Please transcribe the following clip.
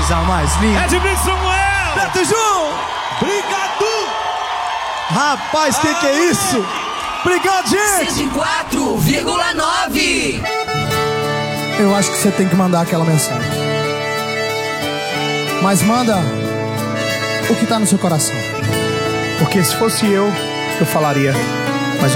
coisa mais linda. Edmilson Samuel. Beto Jun. Obrigado. Rapaz, que é isso? Obrigado, gente. 104,9. Eu acho que você tem que mandar aquela mensagem. Mas manda o que tá no seu coração. Porque se fosse eu falaria: